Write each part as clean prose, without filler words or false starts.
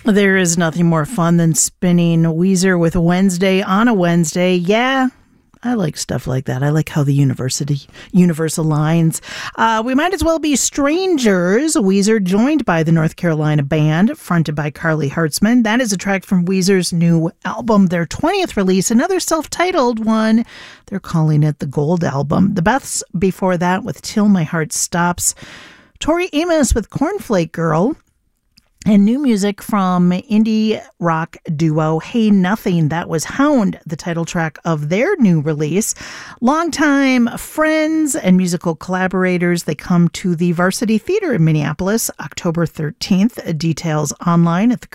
There is nothing more fun than spinning Weezer with Wednesday on a Wednesday. Yeah, I like stuff like that. I like how the universe aligns. We might as well be strangers. Weezer joined by the North Carolina band, fronted by Carly Hartzman. That is a track from Weezer's new album, their 20th release, another self-titled one. They're calling it the Gold Album. The Beths before that with Till My Heart Stops. Tori Amos with Cornflake Girl. And new music from indie rock duo Hey Nothing. That was Hound, the title track of their new release. Longtime friends and musical collaborators. They come to the Varsity Theater in Minneapolis, October 13th. Details online at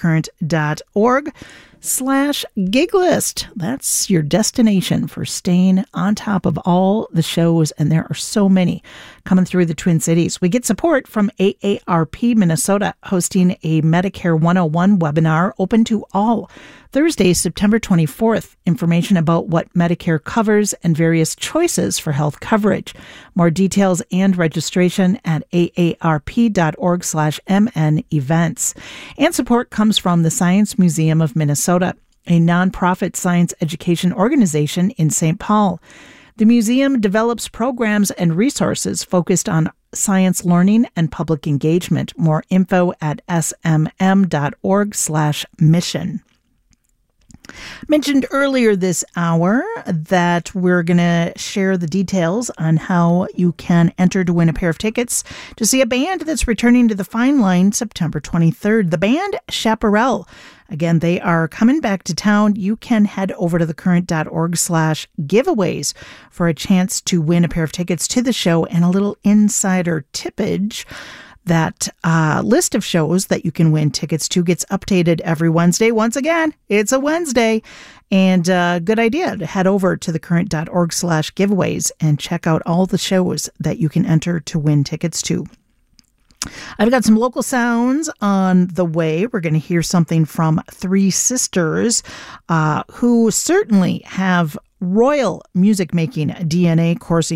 thecurrent.org/gig list. That's your destination for staying on top of all the shows, and there are so many coming through the Twin Cities. We get support from AARP Minnesota, hosting a Medicare 101 webinar open to all. Thursday, September 24th. Information about what Medicare covers and various choices for health coverage. More details and registration at aarp.org/MN events. And support comes from the Science Museum of Minnesota, a nonprofit science education organization in St. Paul. The museum develops programs and resources focused on science learning and public engagement. More info at smm.org/mission. Mentioned earlier this hour that we're going to share the details on how you can enter to win a pair of tickets to see a band that's returning to the Fine Line September 23rd. The band Chaparral. Again, they are coming back to town. You can head over to thecurrent.org/giveaways for a chance to win a pair of tickets to the show and a little insider tippage. That list of shows that you can win tickets to gets updated every Wednesday. Once again, it's a Wednesday. And good idea to head over to thecurrent.org/giveaways and check out all the shows that you can enter to win tickets to. I've got some local sounds on the way. We're going to hear something from Three Sisters, who certainly have royal music-making DNA coursing